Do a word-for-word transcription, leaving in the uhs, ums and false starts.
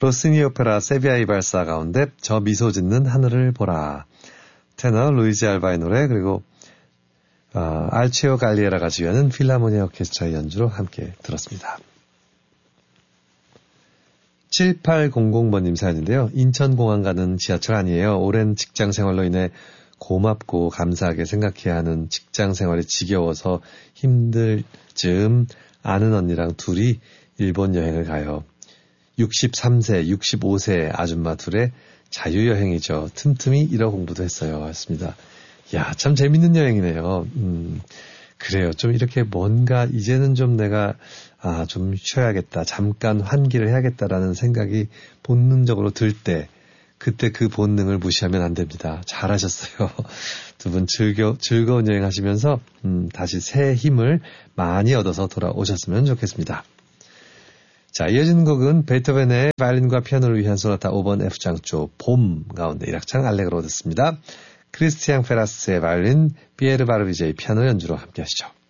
로시니 오페라 세비야 이발사 가운데 저 미소 짓는 하늘을 보라. 테너 루이지 알바의 노래, 그리고 어, 알체오 갈리에라가 지휘하는 필라모니아 오케스트라의 연주로 함께 들었습니다. 칠팔공공 번님 사연인데요. 인천공항 가는 지하철 아니에요. 오랜 직장 생활로 인해 고맙고 감사하게 생각해야 하는 직장 생활이 지겨워서 힘들 즈음 아는 언니랑 둘이 일본 여행을 가요. 육십삼 세, 육십오 세 아줌마 둘의 자유여행이죠. 틈틈이 일어 공부도 했어요. 했습니다. 야, 참 재밌는 여행이네요. 음, 그래요. 좀 이렇게 뭔가 이제는 좀 내가 아, 좀 쉬어야겠다. 잠깐 환기를 해야겠다라는 생각이 본능적으로 들 때, 그때 그 본능을 무시하면 안 됩니다. 잘하셨어요. 두 분 즐겨, 즐거운 여행 하시면서 음, 다시 새 힘을 많이 얻어서 돌아오셨으면 좋겠습니다. 자, 이어지는 곡은 베토벤의 바이올린과 피아노를 위한 소나타 오 번 F장조 봄 가운데 일 악장 알레그로 듣습니다. 크리스티앙 페라스의 바이올린, 피에르 바르비제의 피아노 연주로 함께 하시죠.